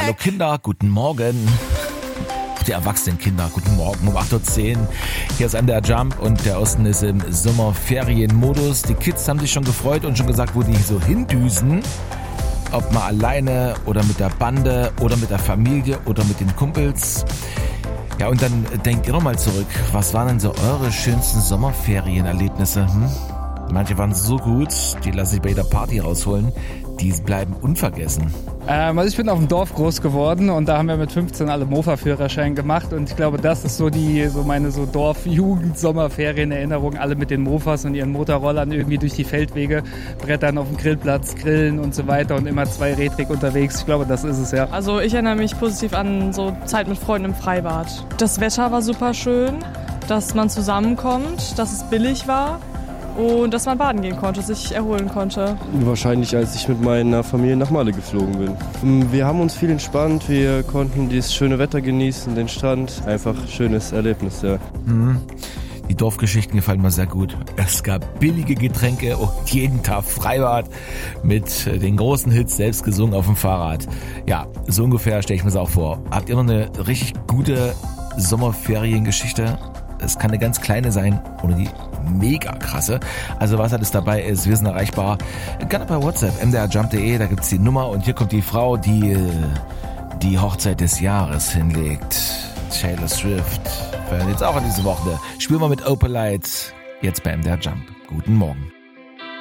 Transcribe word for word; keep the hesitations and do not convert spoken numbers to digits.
Hallo Kinder, guten Morgen. Die erwachsenen Kinder, guten Morgen um acht Uhr zehn. Hier ist M D R Jump und der Osten ist im Sommerferienmodus. Die Kids haben sich schon gefreut und schon gesagt, wo die so hindüsen. Ob mal alleine oder mit der Bande oder mit der Familie oder mit den Kumpels. Ja, und dann denkt ihr doch mal zurück. Was waren denn so eure schönsten Sommerferienerlebnisse? Hm? Manche waren so gut, die lasse ich bei jeder Party rausholen. Die bleiben unvergessen. Ähm, also ich bin auf dem Dorf groß geworden und da haben wir mit fünfzehn alle Mofa-Führerschein gemacht und ich glaube, das ist so die so meine so Dorf-Jugend-Sommerferien-Erinnerung, alle mit den Mofas und ihren Motorrollern irgendwie durch die Feldwege brettern, auf dem Grillplatz grillen und so weiter und immer zweirädrig unterwegs. Ich glaube, das ist es ja. Also ich erinnere mich positiv an so Zeit mit Freunden im Freibad. Das Wetter war super schön, dass man zusammenkommt, dass es billig war. Und dass man baden gehen konnte, sich erholen konnte. Wahrscheinlich, als ich mit meiner Familie nach Malle geflogen bin. Wir haben uns viel entspannt, wir konnten dieses schöne Wetter genießen, den Strand. Einfach schönes Erlebnis, ja. Mhm. Die Dorfgeschichten gefallen mir sehr gut. Es gab billige Getränke und jeden Tag Freibad mit den großen Hits selbst gesungen auf dem Fahrrad. Ja, so ungefähr stelle ich mir das auch vor. Habt ihr noch eine richtig gute Sommerferiengeschichte? Es kann eine ganz kleine sein oder die mega krasse. Also was alles dabei ist, wir sind erreichbar. Gerne bei WhatsApp, m d r jump punkt d e, da gibt's die Nummer und hier kommt die Frau, die die Hochzeit des Jahres hinlegt. Taylor Swift. Jetzt auch in diese Woche. Spielen wir mit Opalite. Jetzt bei M D R Jump. Guten Morgen.